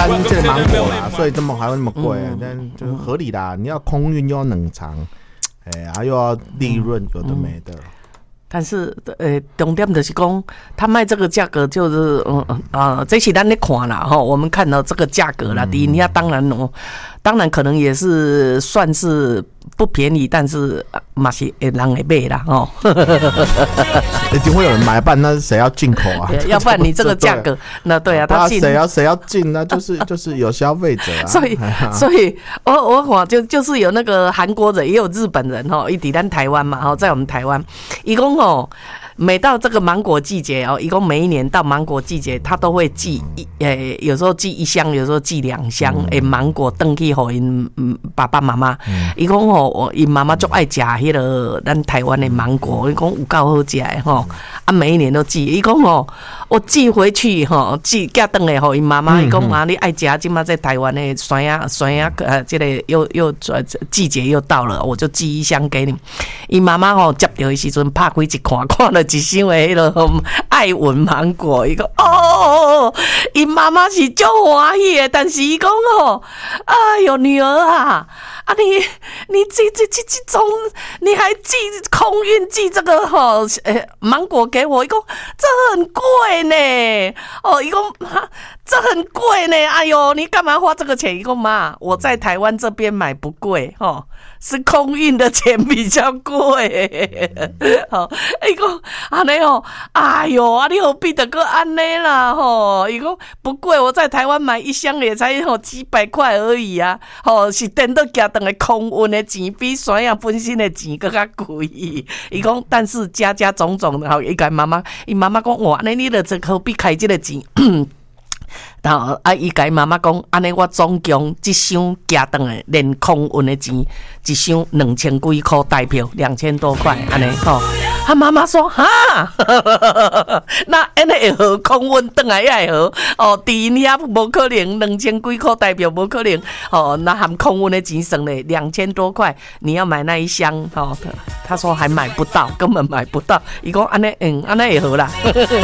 山这个芒果啦，所以这么还会那么贵，但就合理啦。你要空运又要冷藏，还又要利润，有的没的。 但是，重点就是讲，他卖这个价格就是，这是咱咧看啦，我们看到这个价格啦，第一，你当然可能也是算是不便宜，但是嘛是人会买啦， 一定会有人买，不然那谁要进口啊？ 要不然你这个价格，那对啊，他谁要进，那就是有消费者啊。 所以我看就是有那个韩国人，也有日本人伊伫咱台湾嘛，在我们台湾，一共每到这个芒果季节一共每一年到芒果季节，他都会寄有时候寄1箱，有时候寄2箱芒果回去给因爸爸妈妈。伊讲因妈妈就爱食迄个咱台湾的芒果，伊讲有够好食的每一年都寄。伊讲我寄回去寄寄回来给因妈妈，伊讲你爱食，今嘛在台湾的酸呀这个又季节又到了，我就寄1箱给你。因妈妈接到的时阵拍开一看了。一箱的迄个爱文芒果，伊讲因妈妈是足欢喜的，但是伊讲哎呦女儿啊，你这种你还寄空运寄这个芒果给我，伊讲这很贵呢，伊讲这很贵呢，哎呦你干嘛花这个钱？伊讲妈，我在台湾这边买不贵是空运的钱比较贵，伊讲安尼哎呦你何必得个安尼啦伊讲不贵，我在台湾买1箱也才几百块而已啊，是等到寄回来空运的钱比酸亚本身的钱更加贵。伊讲但是家种种的伊甲妈妈讲哇，安尼你就何必开这个钱？然后伊甲伊妈妈讲，安尼我总共一箱寄回来连空运的钱一箱2000几块代票，2000多块安尼他妈妈说哈，那安尼会好空运回来也会好第一遐无可能2000几块代表无可能那含空运的钱算咧2000多块，你要买那1箱他说还买不到，根本买不到。伊讲安尼会好啦。